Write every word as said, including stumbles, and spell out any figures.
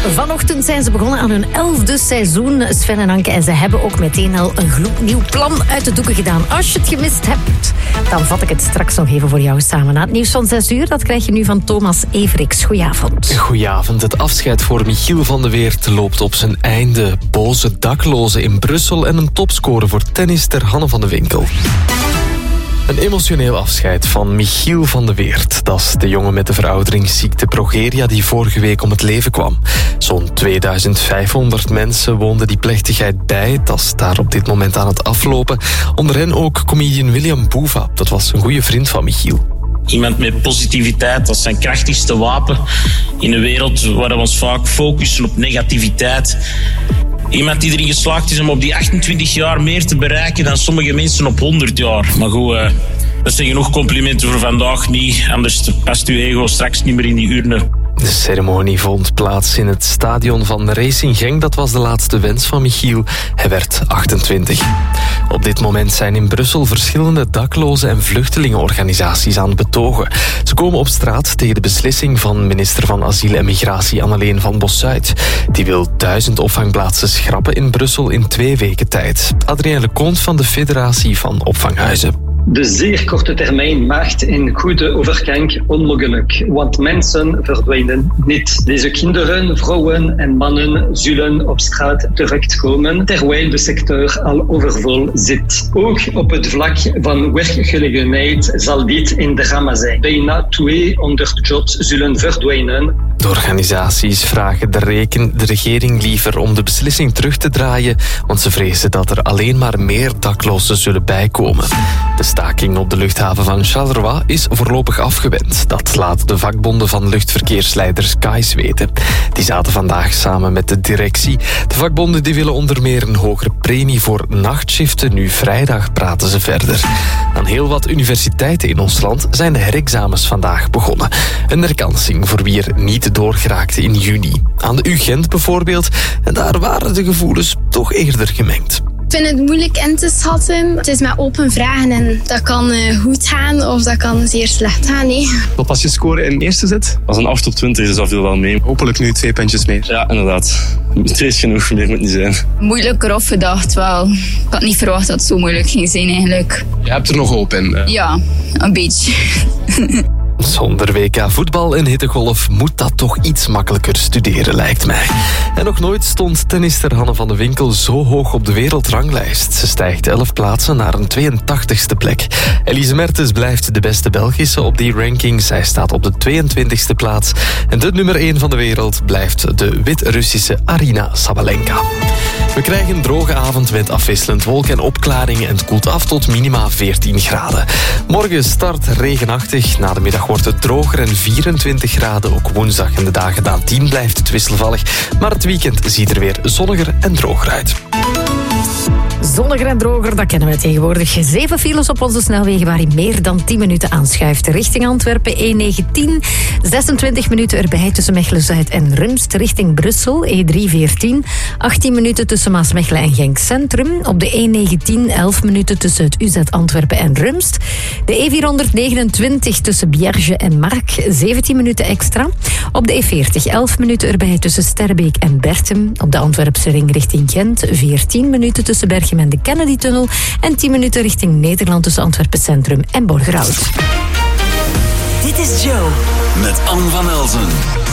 Vanochtend zijn ze begonnen aan hun elfde seizoen, Sven en Anke. En ze hebben ook meteen al een gloednieuw plan uit de doeken gedaan. Als je het gemist hebt, dan vat ik het straks nog even voor jou samen. Na het nieuws van zes uur, dat krijg je nu van Thomas Everiks. Goedenavond. Goedenavond. Het afscheid voor Michiel van de Weert loopt op zijn einde. Boze daklozen in Brussel en een topscore voor tennister Hanne van de Winkel. Een emotioneel afscheid van Michiel van de Weert. Dat is de jongen met de verouderingsziekte progeria die vorige week om het leven kwam. Zo'n tweeduizend vijfhonderd mensen woonden die plechtigheid bij. Dat is daar op dit moment aan het aflopen. Onder hen ook comedian William Boeva. Dat was een goede vriend van Michiel. Iemand met positiviteit, dat is zijn krachtigste wapen in een wereld waar we ons vaak focussen op negativiteit. Iemand die erin geslaagd is om op die achtentwintig jaar meer te bereiken dan sommige mensen op honderd jaar. Maar goed, uh, dat zijn genoeg complimenten voor vandaag niet. Anders past uw ego straks niet meer in die urne. De ceremonie vond plaats in het stadion van Racing Genk. Dat was de laatste wens van Michiel. Hij werd achtentwintig. Op dit moment zijn in Brussel verschillende daklozen- en vluchtelingenorganisaties aan het betogen. Ze komen op straat tegen de beslissing van minister van Asiel en Migratie Anneleen van Bossuyt. Die wil duizend opvangplaatsen schrappen in Brussel in twee weken tijd. Adrien Leconte van de Federatie van Opvanghuizen. De zeer korte termijn maakt een goede overgang onmogelijk, want mensen verdwijnen niet. Deze kinderen, vrouwen en mannen zullen op straat terechtkomen, terwijl de sector al overvol zit. Ook op het vlak van werkgelegenheid zal dit een drama zijn. Bijna tweehonderd jobs zullen verdwijnen. De organisaties vragen de, reken, de regering liever om de beslissing terug te draaien, want ze vrezen dat er alleen maar meer daklozen zullen bijkomen. De staking op de luchthaven van Charleroi is voorlopig afgewend. Dat laat de vakbonden van luchtverkeersleiders K A I S weten. Die zaten vandaag samen met de directie. De vakbonden die willen onder meer een hogere premie voor nachtshiften. Nu vrijdag praten ze verder. Aan heel wat universiteiten in ons land zijn de herexamens vandaag begonnen. Een herkansing voor wie er niet doorgeraakte in juni. Aan de U Gent bijvoorbeeld. En daar waren de gevoelens toch eerder gemengd. Ik vind het moeilijk in te schatten. Het is met open vragen en dat kan uh, goed gaan of dat kan zeer slecht gaan. Nee. Wat was je score in de eerste zit? Als een acht op twintig, dus dat viel wel mee. Hopelijk nu twee puntjes meer. Ja, inderdaad. Het is genoeg, meer moet niet zijn. Moeilijker afgedacht wel. Ik had niet verwacht dat het zo moeilijk ging zijn eigenlijk. Je hebt er nog hoop in. Hè? Ja, een beetje. Zonder W K voetbal en hittegolf moet dat toch iets makkelijker studeren, lijkt mij. En nog nooit stond tennister Hanne van de Winkel zo hoog op de wereldranglijst. Ze stijgt elf plaatsen naar een tweeëntachtigste plek. Elise Mertens blijft de beste Belgische op die ranking. Zij staat op de tweeëntwintigste plaats. En de nummer één van de wereld blijft de Wit-Russische Arina Sabalenka. We krijgen een droge avond met afwisselend wolk en opklaringen en het koelt af tot minima veertien graden. Morgen start regenachtig, na de middag wordt het droger en vierentwintig graden. Ook woensdag en de dagen nadien blijft het wisselvallig, maar het weekend ziet er weer zonniger en droger uit. Zonniger en droger, dat kennen we tegenwoordig. Zeven files op onze snelwegen waar je meer dan tien minuten aanschuift. Richting Antwerpen E negentien, zesentwintig minuten erbij tussen Mechelen-Zuid en Rumst. Richting Brussel E driehonderdveertien, achttien minuten tussen Maasmechelen en Genk Centrum. Op de E negentien, elf minuten tussen het U Z Antwerpen en Rumst. De E vierhonderdnegenentwintig tussen Bierge en Mark, zeventien minuten extra. Op de E veertig, elf minuten erbij tussen Sterrebeek en Berchem. Op de Antwerpse ring richting Gent, veertien minuten tussen Berchem en de Kennedy-tunnel en tien minuten richting Nederland tussen Antwerpen Centrum en Borgerhout. Dit is Joe. Met Anne van Elzen.